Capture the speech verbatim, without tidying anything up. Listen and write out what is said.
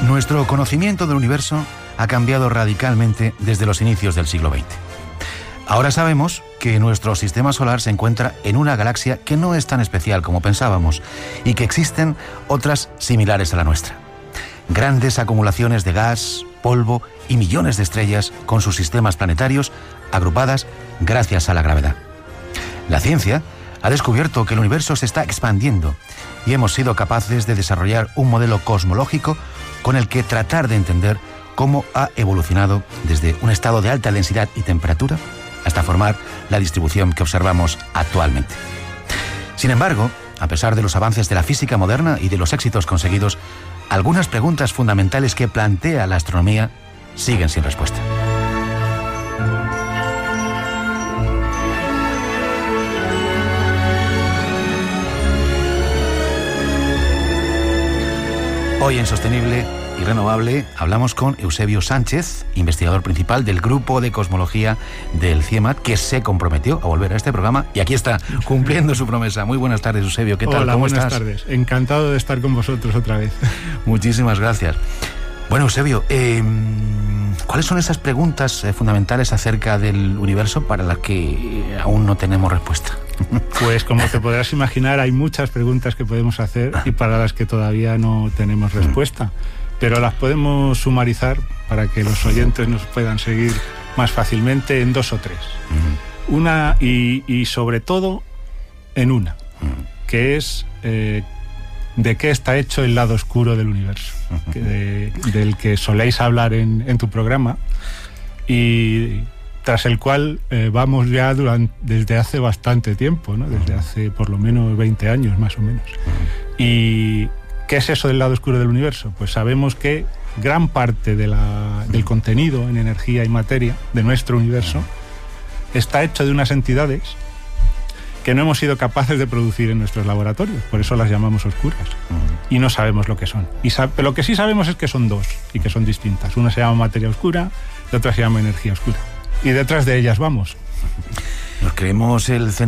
Nuestro conocimiento del universo ha cambiado radicalmente desde los inicios del siglo veinte. Ahora sabemos que nuestro sistema solar se encuentra en una galaxia que no es tan especial como pensábamos y que existen otras similares a la nuestra. Grandes acumulaciones de gas, polvo y millones de estrellas con sus sistemas planetarios agrupadas gracias a la gravedad. La ciencia ha descubierto que el universo se está expandiendo y hemos sido capaces de desarrollar un modelo cosmológico con el que tratar de entender cómo ha evolucionado desde un estado de alta densidad y temperatura hasta formar la distribución que observamos actualmente. Sin embargo, a pesar de los avances de la física moderna y de los éxitos conseguidos, algunas preguntas fundamentales que plantea la astronomía siguen sin respuesta. Hoy en Sostenible y Renovable hablamos con Eusebio Sánchez, investigador principal del Grupo de Cosmología del CIEMAT, que se comprometió a volver a este programa y aquí está, cumpliendo su promesa. Muy buenas tardes, Eusebio. ¿Qué tal? Hola, ¿Cómo buenas estás? tardes. Encantado de estar con vosotros otra vez. Muchísimas gracias. Bueno, Eusebio, eh, ¿cuáles son esas preguntas eh, fundamentales acerca del universo para las que aún no tenemos respuesta? Pues como te podrás imaginar, hay muchas preguntas que podemos hacer y para las que todavía no tenemos respuesta, pero las podemos sumarizar para que los oyentes nos puedan seguir más fácilmente en dos o tres. Una y, y sobre todo en una, que es eh, de qué está hecho el lado oscuro del universo, que de, del que soléis hablar en, en tu programa y tras el cual eh, vamos ya durante, desde hace bastante tiempo, ¿no? Desde hace por lo menos veinte años más o menos. ¿Y qué es eso del lado oscuro del universo? Pues sabemos que gran parte de la, del contenido en energía y materia de nuestro universo está hecho de unas entidades que no hemos sido capaces de producir en nuestros laboratorios, por eso las llamamos oscuras, y no sabemos lo que son. Y sab- pero lo que sí sabemos es que son dos y que son distintas. Una se llama materia oscura y otra se llama energía oscura. Y detrás de ellas vamos. Nos creemos el centro